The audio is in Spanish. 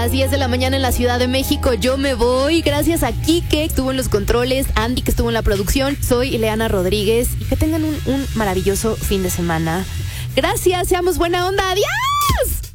A las 10 de la mañana en la Ciudad de México. Yo me voy. Gracias a Kike, que estuvo en los controles, Andy, que estuvo en la producción. Soy Ileana Rodríguez. Y que tengan un maravilloso fin de semana. Gracias, seamos buena onda. ¡Adiós!